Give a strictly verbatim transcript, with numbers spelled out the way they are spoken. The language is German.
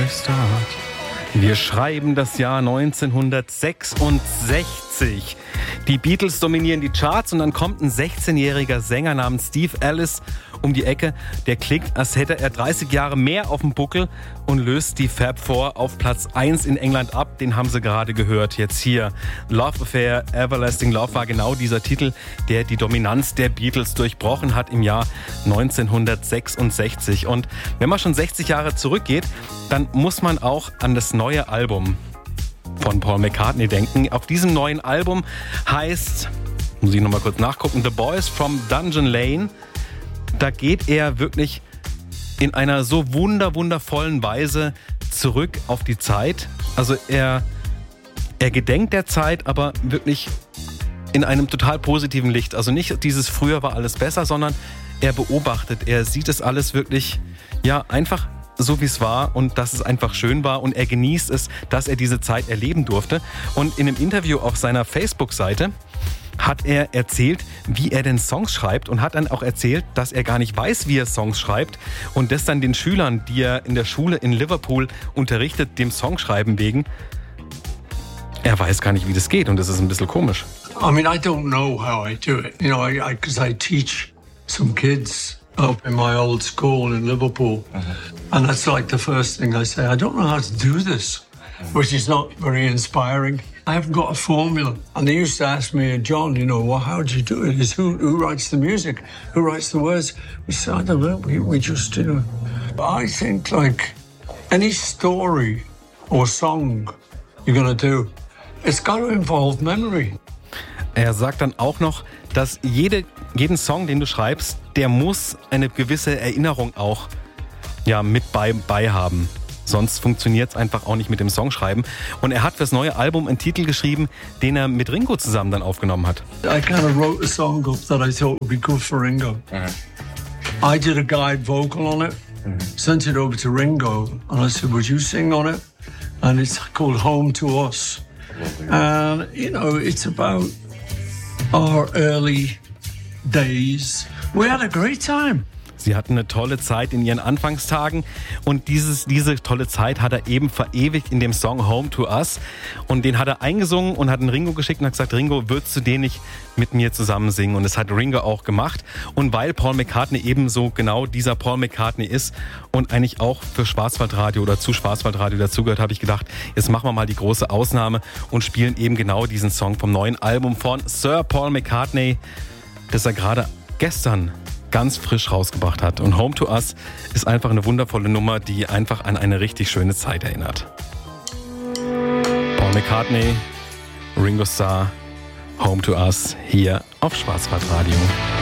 Start. Wir schreiben das Jahr neunzehnhundertsechsundsechzig. Die Beatles dominieren die Charts und dann kommt ein sechzehnjähriger Sänger namens Steve Ellis um die Ecke. Der klingt, als hätte er dreißig Jahre mehr auf dem Buckel und löst die Fab Four auf Platz eins in England ab. Den haben Sie gerade gehört. Jetzt hier Love Affair, Everlasting Love war genau dieser Titel, der die Dominanz der Beatles durchbrochen hat im Jahr neunzehnhundertsechsundsechzig. Und wenn man schon sechzig Jahre zurückgeht, dann muss man auch an das neue Album von Paul McCartney denken. Auf diesem neuen Album heißt, muss ich nochmal kurz nachgucken, The Boys from Dungeon Lane. Da geht er wirklich in einer so wunder, wundervollen Weise zurück auf die Zeit. Also er, er gedenkt der Zeit, aber wirklich in einem total positiven Licht. Also nicht dieses früher war alles besser, sondern er beobachtet, er sieht es alles wirklich, ja, einfach so wie es war und dass es einfach schön war und er genießt es, dass er diese Zeit erleben durfte. Und in einem Interview auf seiner Facebook-Seite hat er erzählt, wie er denn Songs schreibt und hat dann auch erzählt, dass er gar nicht weiß, wie er Songs schreibt und das dann den Schülern, die er in der Schule in Liverpool unterrichtet, dem Songschreiben wegen, er weiß gar nicht, wie das geht und das ist ein bisschen komisch. I mean, I don't know how I do it, you know, I, I, 'cause I teach some kids up in my old school in Liverpool, mm-hmm. and that's like the first thing I say, I don't know how to do this, which is not very inspiring. I haven't got a formula. And they used to ask me, John, you know, well, how do you do it? Is who, who writes the music? Who writes the words? We said, I don't know, we, we just, you know. I think, like, any story or song you're going to do, it's got to involve memory. Er sagt dann auch noch, dass jede, jeden Song, den du schreibst, der muss eine gewisse Erinnerung auch ja, mit bei, bei haben. Sonst funktioniert es einfach auch nicht mit dem Songschreiben. Und er hat fürs neue Album einen Titel geschrieben, den er mit Ringo zusammen dann aufgenommen hat. I kind of wrote a song up that I thought would be good for Ringo. Mm-hmm. I did a guide vocal on it, mm-hmm. sent it over to Ringo, and I said, would you sing on it? And it's called Home to Us. And, you know, it's about our early days. We had a great time. Sie hatten eine tolle Zeit in ihren Anfangstagen und dieses, diese tolle Zeit hat er eben verewigt in dem Song Home to Us und den hat er eingesungen und hat einen Ringo geschickt und hat gesagt, Ringo, würdest du den nicht mit mir zusammen singen? Und das hat Ringo auch gemacht und weil Paul McCartney ebenso genau dieser Paul McCartney ist und eigentlich auch für Schwarzwaldradio oder zu Schwarzwaldradio dazugehört, habe ich gedacht, jetzt machen wir mal die große Ausnahme und spielen eben genau diesen Song vom neuen Album von Sir Paul McCartney, das er gerade gestern ganz frisch rausgebracht hat. Und Home to Us ist einfach eine wundervolle Nummer, die einfach an eine richtig schöne Zeit erinnert. Paul McCartney, Ringo Starr, Home to Us hier auf Schwarzwaldradio.